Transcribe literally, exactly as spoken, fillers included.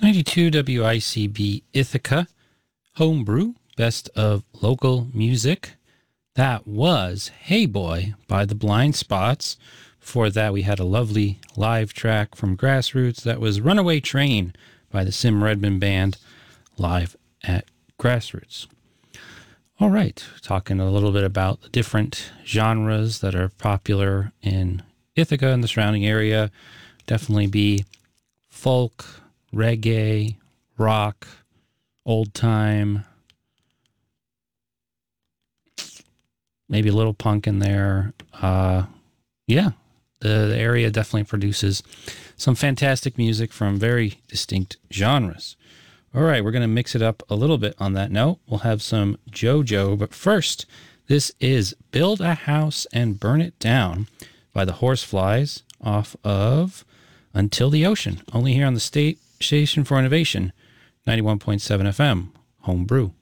ninety-two W I C B Ithaca, Homebrew, best of local music. That was Hey Boy by the Blind Spots. Before that, we had a lovely live track from Grassroots. That was Runaway Train by the Sim Redmond Band, live at Grassroots. All right, talking a little bit about the different genres that are popular in Ithaca and the surrounding area. Definitely be folk, reggae, rock, old time, maybe a little punk in there. Uh, yeah, the, the area definitely produces some fantastic music from very distinct genres. All right, we're going to mix it up a little bit on that note. We'll have some JoJo, but first, this is Build a House and Burn It Down by the Horseflies off of Until the Ocean, only here on the State Station for Innovation, ninety-one point seven F M, Homebrew.